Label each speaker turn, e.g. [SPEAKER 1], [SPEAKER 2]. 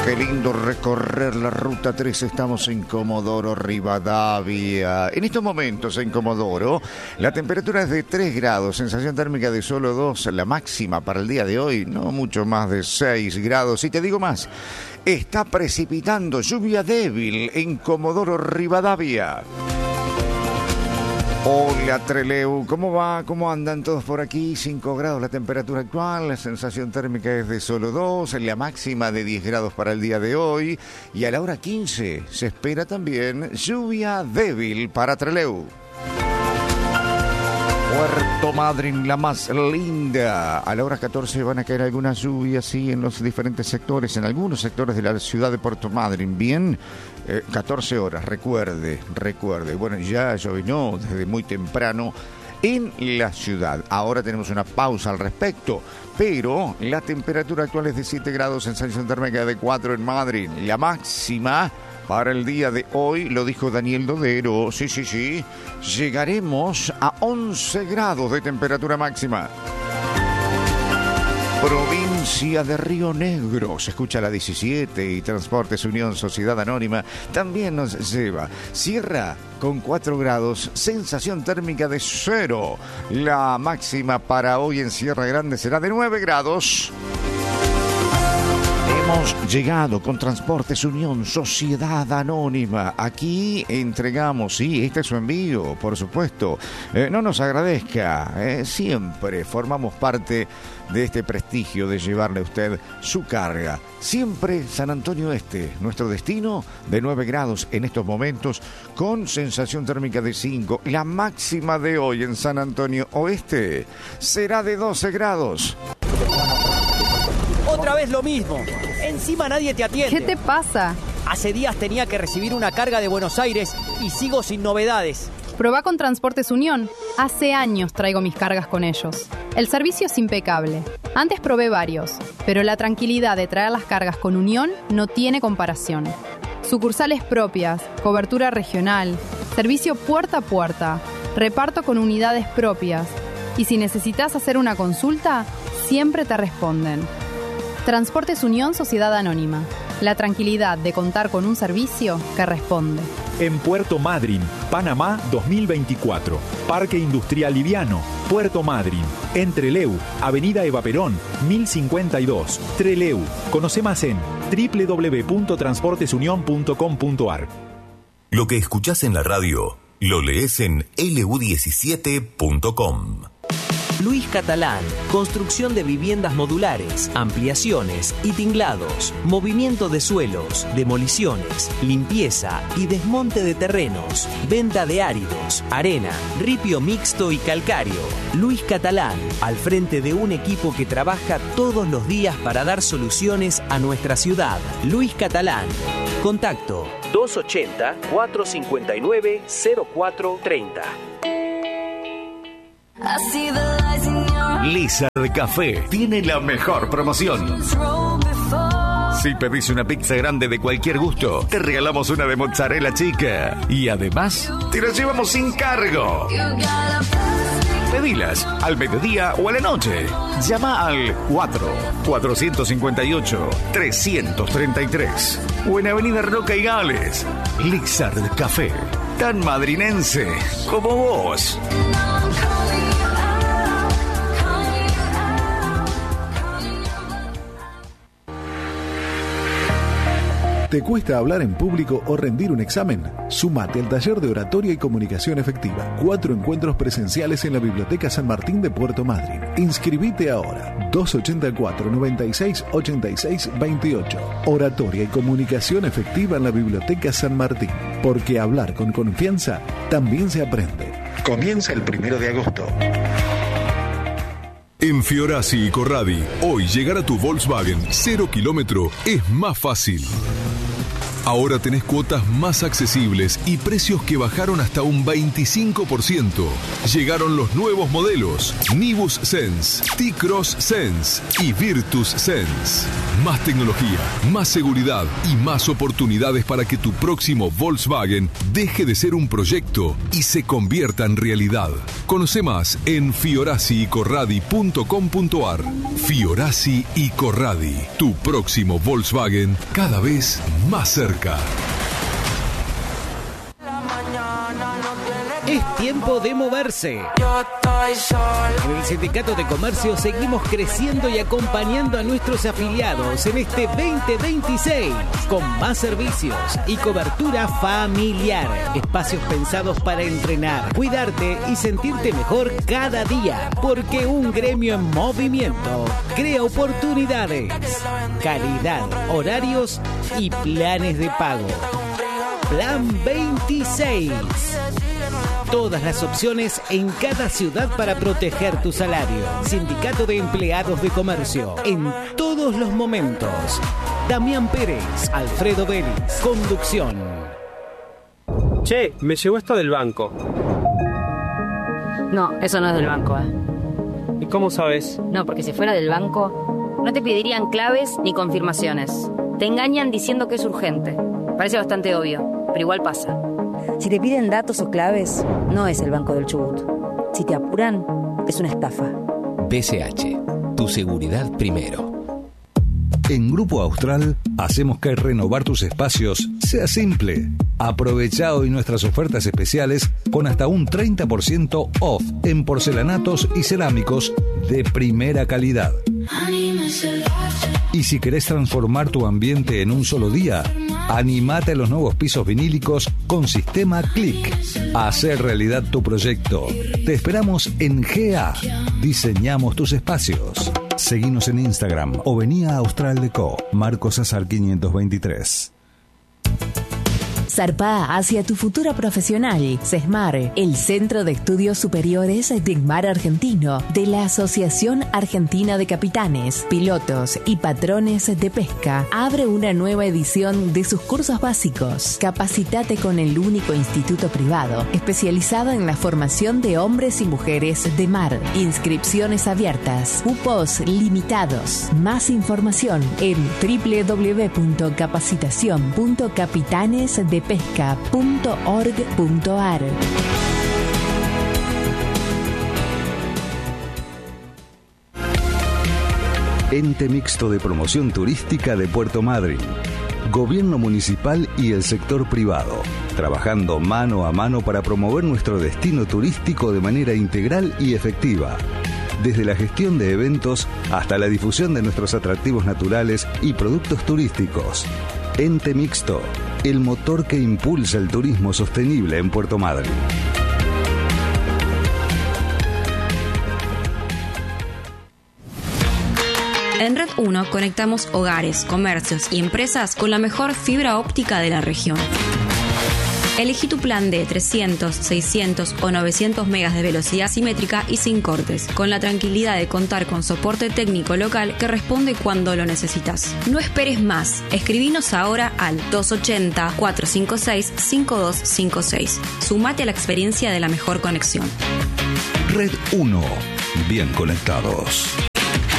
[SPEAKER 1] Qué lindo recorrer la ruta 3. Estamos en Comodoro Rivadavia. En estos momentos en Comodoro, la temperatura es de 3 grados, sensación térmica de solo 2. La máxima para el día de hoy, no mucho más de 6 grados. Y te digo más, está precipitando lluvia débil en Comodoro Rivadavia. Hola Trelew, ¿cómo va? ¿Cómo andan todos por aquí? 5 grados la temperatura actual, la sensación térmica es de solo 2, la máxima de 10 grados para el día de hoy. Y a la hora 15 se espera también lluvia débil para Trelew. Puerto Madryn, la más linda. A la hora 14 van a caer algunas lluvias, sí, en los diferentes sectores, en algunos sectores de la ciudad de Puerto Madryn. Bien, 14 horas, recuerde. Bueno, ya llovinó desde muy temprano en la ciudad. Ahora tenemos una pausa al respecto, pero la temperatura actual es de 7 grados, sensación térmica de 4 en Madryn. La máxima para el día de hoy, lo dijo Daniel Dodero, sí, llegaremos a 11 grados de temperatura máxima. Provincia de Río Negro, se escucha la 17 y Transportes Unión Sociedad Anónima también nos lleva. Cierra con 4 grados, sensación térmica de 0. La máxima para hoy en Sierra Grande será de 9 grados. Hemos llegado con Transportes Unión Sociedad Anónima. Aquí entregamos, sí, este es su envío, por supuesto. No nos agradezca, siempre formamos parte de este prestigio de llevarle a usted su carga. Siempre San Antonio Este, nuestro destino de 9 grados en estos momentos, con sensación térmica de 5. La máxima de hoy en San Antonio Oeste será de 12 grados.
[SPEAKER 2] Otra vez lo mismo. Encima nadie te atiende.
[SPEAKER 3] ¿Qué te pasa?
[SPEAKER 2] Hace días tenía que recibir una carga de Buenos Aires y sigo sin novedades.
[SPEAKER 3] Probá con Transportes Unión. Hace años traigo mis cargas con ellos. El servicio es impecable. Antes probé varios, pero la tranquilidad de traer las cargas con Unión no tiene comparación. Sucursales propias, cobertura regional, servicio puerta a puerta, reparto con unidades propias. Y si necesitas hacer una consulta, siempre te responden. Transportes Unión Sociedad Anónima. La tranquilidad de contar con un servicio que responde.
[SPEAKER 4] En Puerto Madryn, Panamá 2024. Parque Industrial Liviano, Puerto Madryn. En Trelew, Avenida Eva Perón, 1052. Trelew. Conoce más en www.transportesunion.com.ar.
[SPEAKER 5] Lo que escuchás en la radio, lo lees en lu17.com.
[SPEAKER 6] Luis Catalán, construcción de viviendas modulares, ampliaciones y tinglados, movimiento de suelos, demoliciones, limpieza y desmonte de terrenos, venta de áridos, arena, ripio mixto y calcáreo. Luis Catalán, al frente de un equipo que trabaja todos los días para dar soluciones a nuestra ciudad. Luis Catalán. Contacto 280-459-0430.
[SPEAKER 7] Lizard Café tiene la mejor promoción. Si pedís una pizza grande de cualquier gusto, te regalamos una de mozzarella chica. Y además, te la llevamos sin cargo. Pedilas al mediodía o a la noche. Llama al 458-333. O en Avenida Roca y Gales. Lizard Café, tan madrinense como vos.
[SPEAKER 8] ¿Te cuesta hablar en público o rendir un examen? Sumate al taller de oratoria y comunicación efectiva. 4 encuentros presenciales en la Biblioteca San Martín de Puerto Madryn. Inscribite ahora. 284-96-86-28. Oratoria y comunicación efectiva en la Biblioteca San Martín. Porque hablar con confianza también se aprende. Comienza el 1 de agosto.
[SPEAKER 9] En Fiorazzi y Corradi, hoy llegar a tu Volkswagen 0 kilómetro es más fácil. Ahora tenés cuotas más accesibles y precios que bajaron hasta un 25%. Llegaron los nuevos modelos Nibus Sense, T-Cross Sense y Virtus Sense. Más tecnología, más seguridad y más oportunidades para que tu próximo Volkswagen deje de ser un proyecto y se convierta en realidad. Conoce más en fiorasiicorradi.com.ar. Fiorasi y Corradi, tu próximo Volkswagen cada vez más cerca.
[SPEAKER 10] Es tiempo de moverse. En el Sindicato de Comercio seguimos creciendo y acompañando a nuestros afiliados en este 2026 con más servicios y cobertura familiar. Espacios pensados para entrenar, cuidarte y sentirte mejor cada día. Porque un gremio en movimiento crea oportunidades, calidad, horarios y planes de pago. Plan 26. Todas las opciones en cada ciudad para proteger tu salario. Sindicato de Empleados de Comercio. En todos los momentos. Damián Pérez, Alfredo Vélez. Conducción.
[SPEAKER 11] Che, me llegó esto del banco.
[SPEAKER 12] No, eso no es del banco,
[SPEAKER 11] ¿Y cómo sabes?
[SPEAKER 12] No, porque si fuera del banco, no te pedirían claves ni confirmaciones. Te engañan diciendo que es urgente. Parece bastante obvio, pero igual pasa. Si te piden datos o claves, no es el Banco del Chubut. Si te apuran, es una estafa.
[SPEAKER 13] BCH, tu seguridad primero.
[SPEAKER 14] En Grupo Austral hacemos que renovar tus espacios sea simple. Aprovechá hoy nuestras ofertas especiales con hasta un 30% off en porcelanatos y cerámicos de primera calidad. Y si querés transformar tu ambiente en un solo día, animate a los nuevos pisos vinílicos con sistema Click. Hacer realidad tu proyecto. Te esperamos en GA. Diseñamos tus espacios. Seguinos en Instagram o vení a Austral Deco, Marcos Azar 523.
[SPEAKER 15] Zarpá hacia tu futuro profesional. CESMAR, el Centro de Estudios Superiores del Mar Argentino, de la Asociación Argentina de Capitanes, Pilotos y Patrones de Pesca, abre una nueva edición de sus cursos básicos. Capacitate con el único instituto privado especializado en la formación de hombres y mujeres de mar. Inscripciones abiertas, cupos limitados. Más información en www.capacitacion.capitanesdepesca.org.ar.
[SPEAKER 14] Ente Mixto de Promoción Turística de Puerto Madryn. Gobierno municipal y el sector privado, trabajando mano a mano para promover nuestro destino turístico de manera integral y efectiva. Desde la gestión de eventos hasta la difusión de nuestros atractivos naturales y productos turísticos. Ente Mixto, el motor que impulsa el turismo sostenible en Puerto Madryn.
[SPEAKER 16] En Red 1 conectamos hogares, comercios y empresas con la mejor fibra óptica de la región. Elegí tu plan de 300, 600 o 900 megas de velocidad simétrica y sin cortes, con la tranquilidad de contar con soporte técnico local que responde cuando lo necesitas. No esperes más. Escribinos ahora al 280-456-5256. Sumate a la experiencia de la mejor conexión.
[SPEAKER 14] Red 1. Bien conectados.